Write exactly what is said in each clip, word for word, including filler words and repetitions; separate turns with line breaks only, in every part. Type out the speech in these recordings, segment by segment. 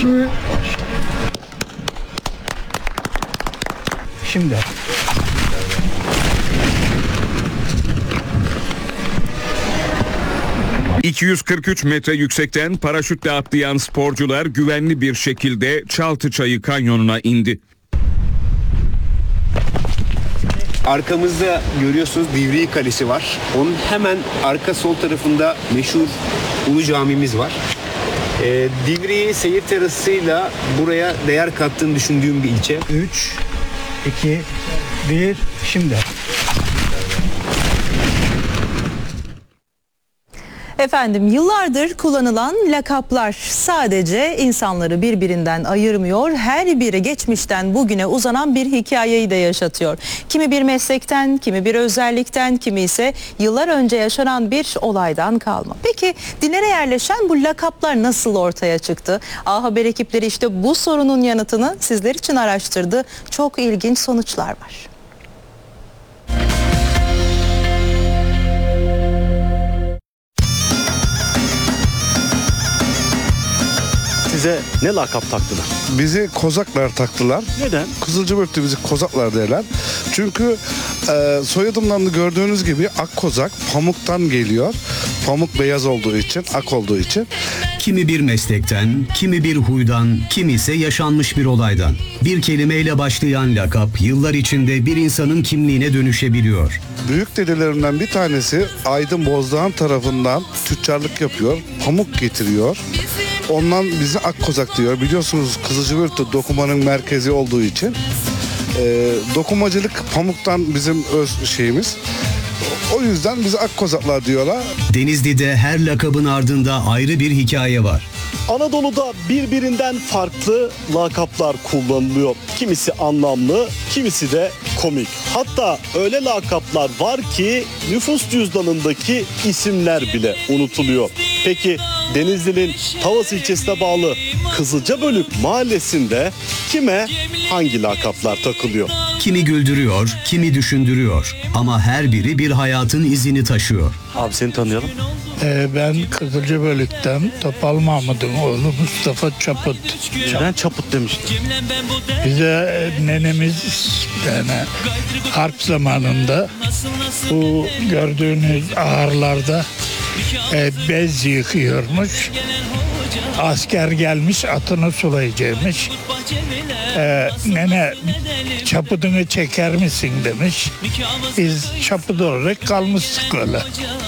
Şimdi.
iki yüz kırk üç metre yüksekten paraşütle atlayan sporcular güvenli bir şekilde Çaltıçayı Kanyonu'na indi.
Arkamızda görüyorsunuz Divriği Kalesi var. Onun hemen arka sol tarafında meşhur Ulu Camimiz var. Ee, Divriği seyir terasıyla buraya değer kattığını düşündüğüm bir ilçe.
üç, iki, bir, şimdi.
Efendim, yıllardır kullanılan lakaplar sadece insanları birbirinden ayırmıyor. Her biri geçmişten bugüne uzanan bir hikayeyi de yaşatıyor. Kimi bir meslekten, kimi bir özellikten, kimi ise yıllar önce yaşanan bir olaydan kalma. Peki dillere yerleşen bu lakaplar nasıl ortaya çıktı? A Haber ekipleri işte bu sorunun yanıtını sizler için araştırdı. Çok ilginç sonuçlar var.
Size ne lakap taktılar?
Bizi kozaklar taktılar.
Neden?
Kızılcıkbörük'te bizi kozaklar derler. Çünkü e, soyadımdan da gördüğünüz gibi ak kozak pamuktan geliyor. Pamuk beyaz olduğu için, ak olduğu için.
Kimi bir meslekten, kimi bir huydan, kimi ise yaşanmış bir olaydan. Bir kelimeyle başlayan lakap yıllar içinde bir insanın kimliğine dönüşebiliyor.
Büyük dedelerimden bir tanesi Aydın Bozdağan tarafından tüccarlık yapıyor. Pamuk getiriyor. Ondan bizi ak kozak diyor. Biliyorsunuz Kızılcıkbörük'te dokumanın merkezi olduğu için. E, dokumacılık pamuktan bizim öz şeyimiz. O yüzden bizi ak kozaklar diyorlar.
Denizli'de her lakabın ardında ayrı bir hikaye var.
Anadolu'da birbirinden farklı lakaplar kullanılıyor. Kimisi anlamlı, kimisi de komik. Hatta öyle lakaplar var ki nüfus cüzdanındaki isimler bile unutuluyor. Peki Denizli'nin Tavas ilçesine bağlı Kızılcabölük mahallesinde kime hangi lakaplar takılıyor?
Kimi güldürüyor, kimi düşündürüyor. Ama her biri bir hayatın izini taşıyor.
Abi seni tanıyalım.
Ee, ben Kızılcıkbörük'ten Topal Mahmud'un oğlu Mustafa Çaput.
Neden çaput demişler?
Bize e, nenemiz yani harp zamanında bu gördüğünüz ahırlarda e, bez yıkıyormuş. Asker gelmiş atını sulayacakmış. E, nene çapudunu çeker misin demiş. Biz çaput olarak kalmıştık öyle.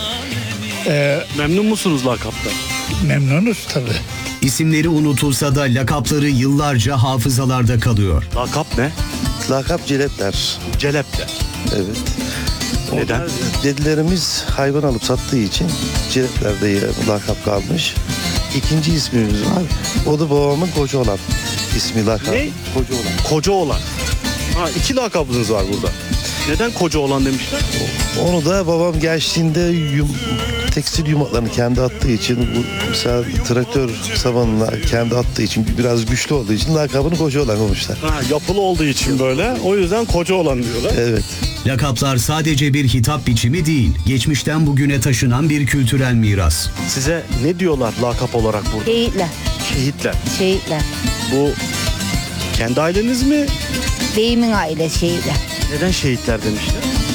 E,
Memnun musunuz lakaptan?
memnunuz tabii.
İsimleri unutulsa da lakapları yıllarca hafızalarda kalıyor.
Lakap ne?
Lakap Celepler.
Celep'te.
Evet.
Neden?
Dedelerimiz hayvan alıp sattığı için Celepler diye lakap kalmış. İkinci ismimiz var. O da babamın koca olan ismi lakap.
Ne?
Koca olan.
Koca olan. Ha, iki lakabınız var burada. Neden koca olan demişler?
Onu da babam gençliğinde yum, tekstil yumaklarını kendi attığı için, bu mesela traktör sabanına kendi attığı için, biraz güçlü olduğu için lakabını koca olan koymuşlar.
Ha, yapılı olduğu için böyle. O yüzden koca olan diyorlar.
Evet.
Lakaplar sadece bir hitap biçimi değil, geçmişten bugüne taşınan bir kültürel miras.
Size ne diyorlar lakap olarak burada?
Şehitler,
Şehitler.
şehitler.
Bu kendi aileniz mi?
Beyimin ailesi şehitler.
Neden şehitler demişler?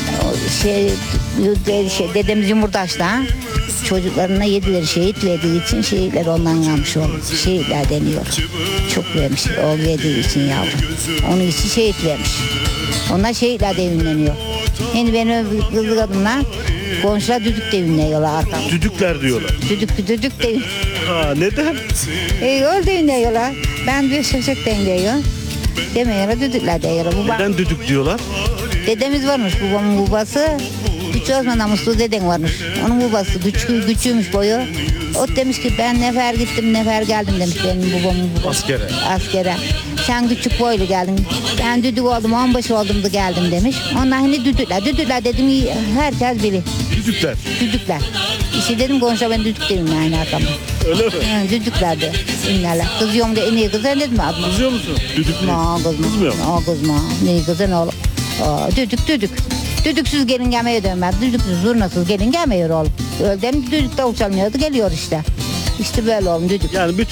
O şey, de- şey dedemiz Yumurtaş'ta çocuklarına yedileri şehit verdiği için şehitler ondan kalmış oldu. Şehitler deniyor. Çok vermiş o verdiği için yavrum. Onun için şehit vermiş. Onlar şehitler de ünleniyor. Şimdi benim kızlı kadınlar komşular düdük de ünleniyorlar arkamda.
Düdükler diyorlar.
Düdük düdük de
Ha, neden?
e, öyle de ünleniyorlar. Ben bir şaşık deniyor. Demiyorlar düdükler diyorlar. Bu
Neden düdük diyorlar?
Dedemiz varmış, babamın babası. Üç Osman namuslu deden varmış. Onun babası güçlü, güçlüymüş boyu. O demiş ki ben nefer gittim nefer geldim demiş benim babamın babası.
Askere.
Askere. Sen küçük boylu geldin. Ben düdük oldum, on beş oldum da geldim demiş. Onlar hani düdükler, düdükler dedim herkes bilir.
Düdükler.
Düdükler. İşte dedim konuşa ben düdük dedim yani adamı.
Öyle mi?
Hı, düdükler de. İnlerler. Kızıyorum da en iyi kızlar dedim adına.
Kızıyor musun? Düdük mü?
Ma kızma.
Kızmıyor mu?
Ma kızma. Ne kızın oğlum. Aa, düdük düdük. Düdüksüz gelin gelmeye dönmez. Düdüksüz zurnasız gelin gelmiyor oğlum. Öyle dem düdük davul çalmıyordu geliyor işte. İşte böyle oğlum düdük.
Yani